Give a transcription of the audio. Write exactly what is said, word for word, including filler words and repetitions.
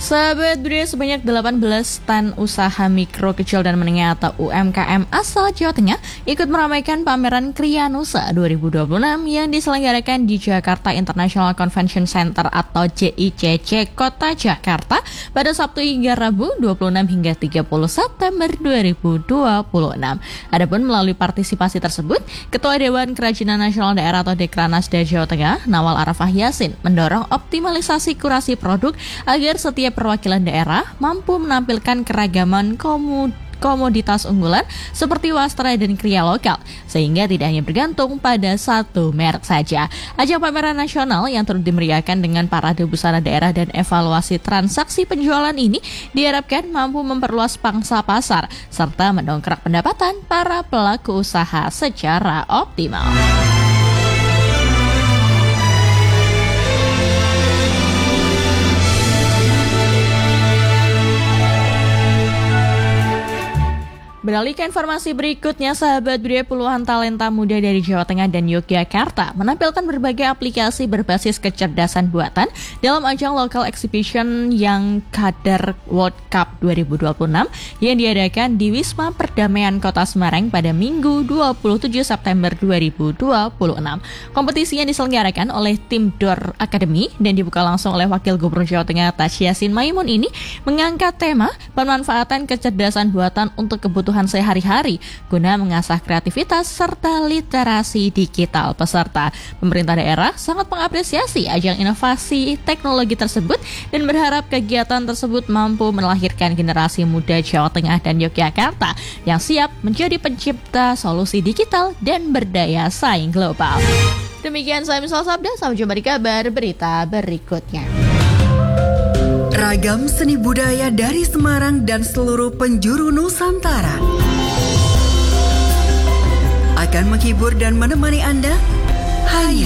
Sahabat budaya, sebanyak delapan belas stand usaha mikro, kecil, dan menengah atau U M K M asal Jawa Tengah ikut meramaikan pameran Krianusa dua ribu dua puluh enam yang diselenggarakan di Jakarta International Convention Center atau J I C C Kota Jakarta pada Sabtu hingga Rabu dua puluh enam hingga tiga puluh September dua ribu dua puluh enam. Adapun melalui partisipasi tersebut, Ketua Dewan Kerajinan Nasional Daerah atau Dekranasda Jawa Tengah, Nawal Arafah Yasin, mendorong optimalisasi kurasi produk agar setiap perwakilan daerah mampu menampilkan keragaman komoditas komoditas unggulan seperti wastra dan kria lokal, sehingga tidak hanya bergantung pada satu merek saja. Ajang pameran nasional yang turut dimeriahkan dengan parade busana daerah dan evaluasi transaksi penjualan ini diharapkan mampu memperluas pangsa pasar serta mendongkrak pendapatan para pelaku usaha secara optimal. Beralih ke informasi berikutnya, sahabat budaya, puluhan talenta muda dari Jawa Tengah dan Yogyakarta menampilkan berbagai aplikasi berbasis kecerdasan buatan dalam ajang local exhibition yang Kadar World Cup dua ribu dua puluh enam yang diadakan di Wisma Perdamaian Kota Semarang pada Minggu dua puluh tujuh September dua ribu dua puluh enam. Kompetisi yang diselenggarakan oleh tim D O R Academy dan dibuka langsung oleh Wakil Gubernur Jawa Tengah Tash Yassin Maimun ini mengangkat tema pemanfaatan kecerdasan buatan untuk kebutuhan sehari-hari guna mengasah kreativitas serta literasi digital peserta. Pemerintah daerah sangat mengapresiasi ajang inovasi teknologi tersebut dan berharap kegiatan tersebut mampu melahirkan generasi muda Jawa Tengah dan Yogyakarta yang siap menjadi pencipta solusi digital dan berdaya saing global. Demikian saya Misal Sabda, sampai jumpa di kabar berita berikutnya. Ragam seni budaya dari Semarang dan seluruh penjuru Nusantara akan menghibur dan menemani Anda hanya